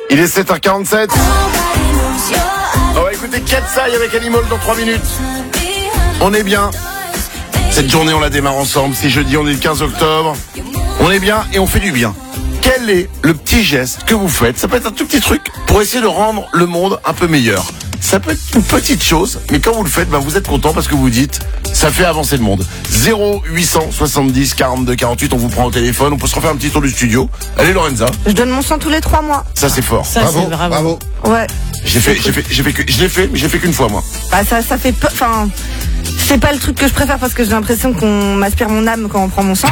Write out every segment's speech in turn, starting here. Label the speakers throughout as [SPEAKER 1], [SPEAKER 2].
[SPEAKER 1] Il est 7h47. On va écouter Katsai avec Animal dans 3 minutes. On est bien. Cette journée, on la démarre ensemble. C'est jeudi, on est le 15 octobre. On est bien et on fait du bien. Quel est le petit geste que vous faites? Ça peut être un tout petit truc pour essayer de rendre le monde un peu meilleur. Ça peut être une petite chose, mais quand vous le faites, vous êtes content parce que vous dites, ça fait avancer le monde. 0870 42 48, on vous prend au téléphone, on peut se refaire un petit tour du studio. Allez Lorenza.
[SPEAKER 2] Je donne mon sang tous les 3 mois.
[SPEAKER 1] Ça c'est fort.
[SPEAKER 3] Ça,
[SPEAKER 4] Bravo,
[SPEAKER 3] c'est bravo.
[SPEAKER 4] bravo.
[SPEAKER 2] Ouais.
[SPEAKER 1] Je l'ai fait, mais j'ai fait qu'une fois moi.
[SPEAKER 2] Bah ça fait peu, enfin, c'est pas le truc que je préfère parce que j'ai l'impression qu'on m'aspire mon âme quand on prend mon sang.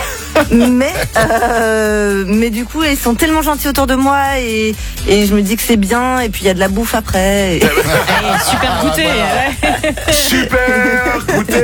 [SPEAKER 2] mais du coup, ils sont tellement gentils autour de moi et je me dis que c'est bien et puis il y a de la bouffe après.
[SPEAKER 3] Super goûter. Ouais.
[SPEAKER 1] Super goûter.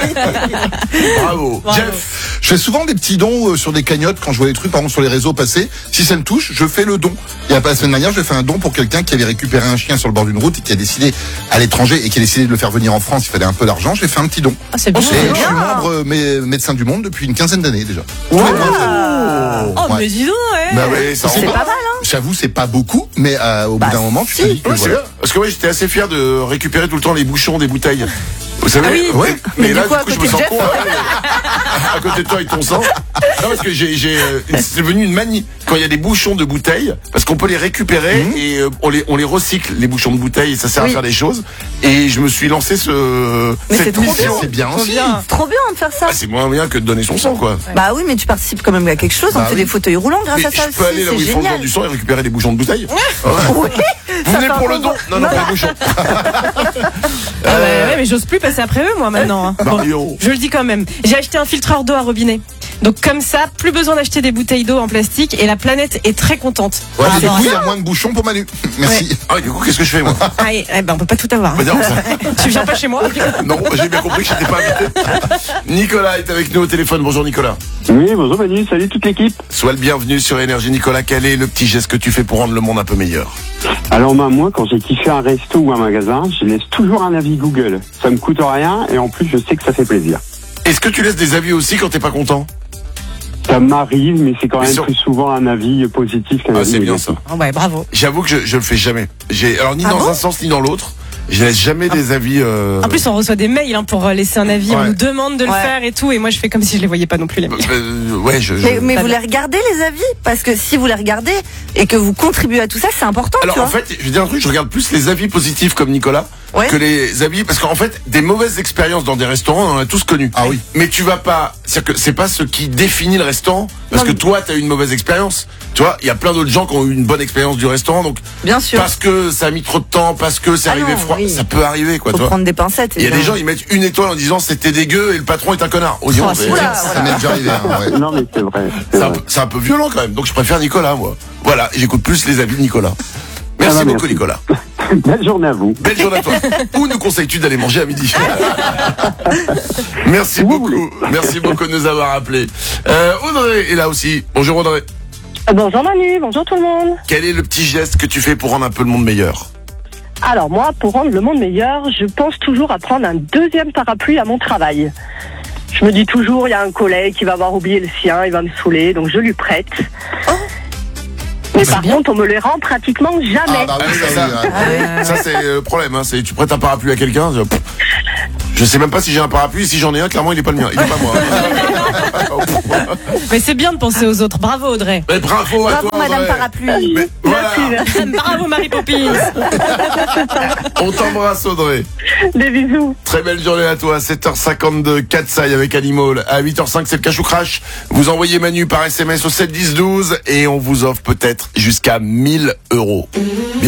[SPEAKER 1] Bravo.
[SPEAKER 4] Jeff, je fais souvent des petits dons sur des cagnottes quand je vois des trucs, par exemple sur les réseaux passer. Si ça me touche, je fais le don. Il y a pas la semaine dernière, j'ai fait un don pour quelqu'un qui avait récupéré un chien sur le bord d'une route et qui a décidé à l'étranger et qui a décidé de le faire venir en France. Il fallait un peu d'argent. J'ai fait un petit don.
[SPEAKER 3] Ah, c'est bien.
[SPEAKER 4] Et je suis membre médecin du monde depuis une quinzaine d'années déjà.
[SPEAKER 3] Oh,
[SPEAKER 4] Ouais.
[SPEAKER 3] mais dis donc, ouais.
[SPEAKER 1] Bah ouais, ça
[SPEAKER 2] C'est
[SPEAKER 1] rend-
[SPEAKER 2] pas mal, hein.
[SPEAKER 4] J'avoue, c'est pas beaucoup, mais au bout d'un moment, tu te dis que
[SPEAKER 1] Ouais, c'est
[SPEAKER 4] voilà.
[SPEAKER 1] bien. Parce que moi j'étais assez fier de récupérer tout le temps les bouchons des bouteilles. Vous savez,
[SPEAKER 3] Ah oui.
[SPEAKER 1] ouais. Mais
[SPEAKER 2] du
[SPEAKER 1] là,
[SPEAKER 2] coup, à
[SPEAKER 1] du coup, je
[SPEAKER 2] côté
[SPEAKER 1] me
[SPEAKER 2] de
[SPEAKER 1] sens
[SPEAKER 2] Jeff.
[SPEAKER 1] con. À côté de toi avec ton sang. Non, parce que c'est devenu une manie. Quand il y a des bouchons de bouteilles, parce qu'on peut les récupérer et on les recycle, les bouchons de bouteilles, et ça sert à
[SPEAKER 2] Oui.
[SPEAKER 1] faire des choses. Et je me suis lancé
[SPEAKER 2] Mais c'est
[SPEAKER 1] cette
[SPEAKER 2] trop
[SPEAKER 1] mission.
[SPEAKER 4] C'est bien aussi.
[SPEAKER 3] Bien.
[SPEAKER 2] Trop bien de faire ça.
[SPEAKER 1] Ah, c'est moins bien que de donner son sang, quoi.
[SPEAKER 2] Bah oui, mais tu participes quand même à quelque chose. On
[SPEAKER 4] Bah
[SPEAKER 2] fait
[SPEAKER 4] oui.
[SPEAKER 2] des fauteuils roulants grâce
[SPEAKER 1] Mais
[SPEAKER 2] à ça
[SPEAKER 1] je peux
[SPEAKER 2] aussi.
[SPEAKER 1] aller là où
[SPEAKER 2] C'est
[SPEAKER 1] ils font le don
[SPEAKER 2] génial.
[SPEAKER 1] du sang et récupérer des bouchons de bouteilles.
[SPEAKER 2] Oui.
[SPEAKER 1] Vous venez
[SPEAKER 2] Ça
[SPEAKER 1] pour
[SPEAKER 2] fait
[SPEAKER 1] le don?
[SPEAKER 2] un
[SPEAKER 1] Non, pas les bouchons.
[SPEAKER 3] Ah ouais, mais j'ose plus passer après eux, moi, maintenant. hein. Bon,
[SPEAKER 1] Mario.
[SPEAKER 3] je le dis quand même. J'ai acheté un filtreur d'eau à robinet. Donc comme ça, plus besoin d'acheter des bouteilles d'eau en plastique et la planète est très contente.
[SPEAKER 4] Ouais,
[SPEAKER 3] Ah,
[SPEAKER 4] mais du
[SPEAKER 3] bon.
[SPEAKER 4] coup, il y a moins de bouchons pour Manu. Merci.
[SPEAKER 1] Ah, du coup, qu'est-ce que je fais, moi?
[SPEAKER 3] Ah, on peut pas tout avoir.
[SPEAKER 1] Bah, non, ça-
[SPEAKER 3] Tu viens pas chez moi?
[SPEAKER 1] Non, j'ai bien compris que j'étais pas invité. Nicolas est avec nous au téléphone. Bonjour Nicolas.
[SPEAKER 5] Oui, bonjour Manu, salut toute l'équipe.
[SPEAKER 1] Sois le bienvenu sur Énergie. Nicolas, quel est le petit geste que tu fais pour rendre le monde un peu meilleur?
[SPEAKER 5] Alors moi, quand j'ai kiffé un resto ou un magasin, je laisse toujours un avis Google. Ça me coûte rien et en plus, je sais que ça fait plaisir.
[SPEAKER 1] Est-ce que tu laisses des avis aussi quand t'es pas content?
[SPEAKER 5] Ça m'arrive, mais c'est quand
[SPEAKER 1] Mais
[SPEAKER 5] même
[SPEAKER 1] sur-
[SPEAKER 5] plus souvent un avis positif qu'un
[SPEAKER 1] Ah,
[SPEAKER 5] avis
[SPEAKER 1] c'est bien
[SPEAKER 5] négatif.
[SPEAKER 1] ça.
[SPEAKER 3] Ah ouais, bravo.
[SPEAKER 1] J'avoue que je le fais jamais. Alors ni
[SPEAKER 2] Ah
[SPEAKER 1] dans
[SPEAKER 2] bon
[SPEAKER 1] un sens ni dans l'autre. Je laisse jamais des avis.
[SPEAKER 3] En plus, on reçoit des mails pour laisser un avis. On
[SPEAKER 1] Ouais.
[SPEAKER 3] nous demande de le
[SPEAKER 2] Ouais.
[SPEAKER 3] faire et tout. Et moi, je fais comme si je les voyais pas non plus, les mails.
[SPEAKER 1] Ouais,
[SPEAKER 2] Mais
[SPEAKER 3] Pas
[SPEAKER 2] vous
[SPEAKER 3] bien.
[SPEAKER 2] les regardez les avis? Parce que si vous les regardez et que vous contribuez à tout ça, c'est important,
[SPEAKER 1] Alors
[SPEAKER 2] tu
[SPEAKER 1] en
[SPEAKER 2] vois.
[SPEAKER 1] fait, je vais dire un truc, je regarde plus les avis positifs comme Nicolas
[SPEAKER 2] Ouais.
[SPEAKER 1] que les avis, parce qu'en fait, des mauvaises expériences dans des restaurants, on en a tous connu.
[SPEAKER 4] Ah oui.
[SPEAKER 1] Mais tu vas pas, c'est-à-dire que c'est pas ce qui définit le restaurant, parce
[SPEAKER 2] Non,
[SPEAKER 1] que
[SPEAKER 2] mais-
[SPEAKER 1] toi, t'as eu une mauvaise expérience. Tu vois, il y a plein d'autres gens qui ont eu une bonne expérience du restaurant, donc
[SPEAKER 2] Bien sûr.
[SPEAKER 1] parce que ça a mis trop de temps, parce que c'est
[SPEAKER 2] Ah
[SPEAKER 1] arrivé
[SPEAKER 2] non,
[SPEAKER 1] froid,
[SPEAKER 2] oui.
[SPEAKER 1] ça peut arriver, quoi.
[SPEAKER 2] Faut
[SPEAKER 1] Tu vois.
[SPEAKER 2] prendre des pincettes.
[SPEAKER 1] Il y a des
[SPEAKER 2] évidemment.
[SPEAKER 1] gens, ils mettent une étoile en disant c'était dégueu et le patron est un connard. Oh, dis donc,
[SPEAKER 2] Oh,
[SPEAKER 1] c'est-
[SPEAKER 2] oula.
[SPEAKER 4] Ça m'est déjà arrivé. Hein, ouais.
[SPEAKER 5] Non, mais c'est vrai. C'est
[SPEAKER 1] c'est un,
[SPEAKER 5] vrai.
[SPEAKER 1] peu- c'est un peu violent quand même, donc je préfère Nicolas, moi. Voilà, j'écoute plus les avis de Nicolas. Merci
[SPEAKER 5] va,
[SPEAKER 1] beaucoup,
[SPEAKER 5] merci.
[SPEAKER 1] Nicolas.
[SPEAKER 5] Belle journée à vous.
[SPEAKER 1] Belle journée à toi. Où nous conseilles-tu d'aller manger à midi? Merci beaucoup. Merci beaucoup de nous avoir appelés. Audrey est là aussi. Bonjour Audrey.
[SPEAKER 6] Bonjour Manu, bonjour tout le monde.
[SPEAKER 1] Quel est le petit geste que tu fais pour rendre un peu le monde meilleur?
[SPEAKER 6] Alors moi, pour rendre le monde meilleur, je pense toujours à prendre un deuxième parapluie à mon travail. Je me dis toujours, il y a un collègue qui va avoir oublié le sien, il va me saouler, donc je lui prête. Mais par contre, on me les rend pratiquement jamais.
[SPEAKER 4] Ah bah oui, ça, oui.
[SPEAKER 1] Ça c'est le problème. Hein. C'est tu prêtes un parapluie à quelqu'un. Je sais même pas si j'ai un parapluie. Si j'en ai un, clairement il est pas le mien. Il est pas moi.
[SPEAKER 3] Mais c'est bien de penser aux autres. Bravo, Audrey.
[SPEAKER 1] Mais bravo à
[SPEAKER 2] Bravo
[SPEAKER 1] toi,
[SPEAKER 2] Madame
[SPEAKER 1] Audrey.
[SPEAKER 2] Parapluie.
[SPEAKER 1] Mais voilà.
[SPEAKER 3] Bravo, Marie Poppins.
[SPEAKER 1] On t'embrasse Audrey.
[SPEAKER 6] Des bisous.
[SPEAKER 1] Très belle journée à toi. 7h52, Katsai avec Animal. À 8h05, c'est le Cash ou Crash. Vous envoyez Manu par SMS au 7 10 12 et on vous offre peut-être jusqu'à 1 000 €. Bien